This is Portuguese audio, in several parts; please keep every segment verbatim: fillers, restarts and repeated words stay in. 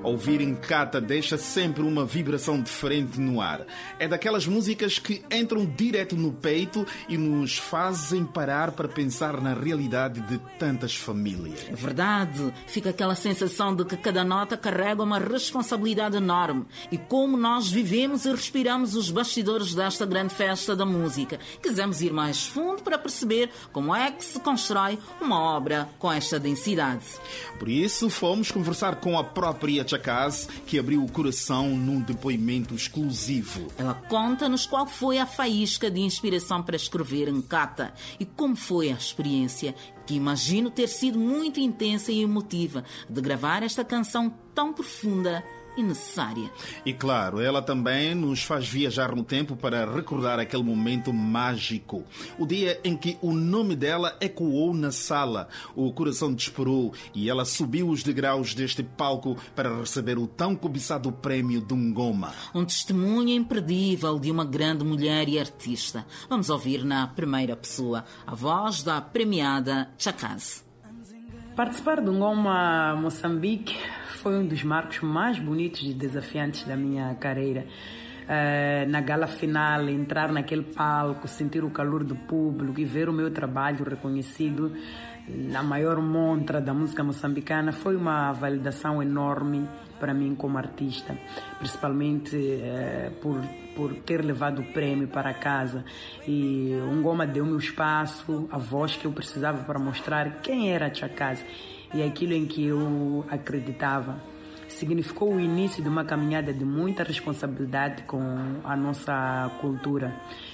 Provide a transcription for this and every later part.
Ouvir Nkata deixa sempre uma vibração diferente no ar. É daquelas músicas que entram direto no peito e nos fazem parar para pensar na realidade de tantas famílias. É verdade. Fica aquela sensação de que cada nota carrega uma responsabilidade enorme. E como nós vivemos e respiramos os bastidores desta grande festa da música, quisemos ir mais fundo para perceber como é que se constrói uma obra com esta densidade. Por isso, fomos conversar com a própria Chakazi, que abriu o coração num depoimento exclusivo. Ela conta-nos qual foi a faísca de inspiração para escrever Nkata e como foi a experiência, que imagino ter sido muito intensa e emotiva, de gravar esta canção tão profunda e necessária. E claro, ela também nos faz viajar no tempo para recordar aquele momento mágico. O dia em que o nome dela ecoou na sala. O coração disparou e ela subiu os degraus deste palco para receber o tão cobiçado prémio do Ngoma. Um testemunho imperdível de uma grande mulher e artista. Vamos ouvir na primeira pessoa a voz da premiada Chakazi. Participar do Ngoma Moçambique foi um dos marcos mais bonitos e desafiantes da minha carreira. Uh, na gala final, entrar naquele palco, sentir o calor do público e ver o meu trabalho reconhecido na maior montra da música moçambicana foi uma validação enorme para mim como artista, principalmente uh, por, por ter levado o prêmio para casa. E o Ngoma deu-me o espaço, a voz que eu precisava para mostrar quem era a Chakazi e aquilo em que eu acreditava. Significou o início de uma caminhada de muita responsabilidade com a nossa cultura.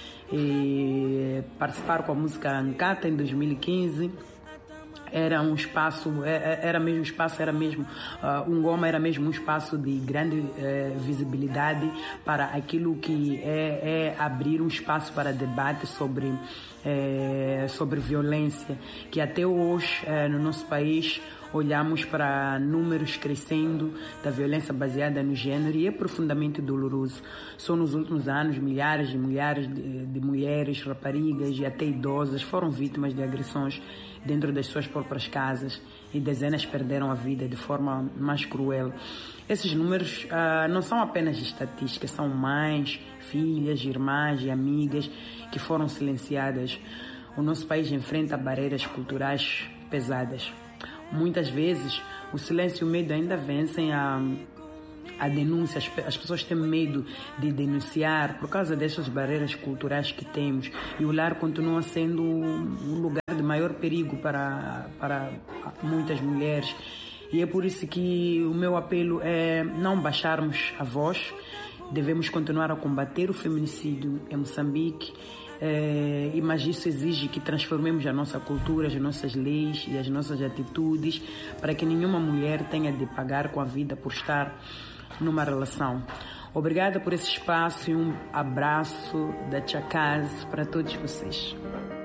E participar com a música Nkata em dois mil e quinze era um espaço, era mesmo espaço, era mesmo, uh, um Ngoma era mesmo um espaço de grande uh, visibilidade para aquilo que é, é abrir um espaço para debate sobre, uh, sobre violência, que até hoje uh, no nosso país olhamos para números crescendo da violência baseada no gênero e é profundamente doloroso. Só nos últimos anos, milhares e milhares de, de mulheres, raparigas e até idosas foram vítimas de agressões dentro das suas próprias casas e dezenas perderam a vida de forma mais cruel. Esses números uh, não são apenas estatísticas, são mães, filhas, irmãs e amigas que foram silenciadas. O nosso país enfrenta barreiras culturais pesadas. Muitas vezes, o silêncio e o medo ainda vencem a, a denúncia. As, as pessoas têm medo de denunciar por causa dessas barreiras culturais que temos. E o lar continua sendo um lugar de maior perigo para, para muitas mulheres. E é por isso que o meu apelo é não baixarmos a voz. Devemos continuar a combater o feminicídio em Moçambique. É, mas isso exige que transformemos a nossa cultura, as nossas leis e as nossas atitudes para que nenhuma mulher tenha de pagar com a vida por estar numa relação. Obrigada por esse espaço e um abraço da Chakazi para todos vocês.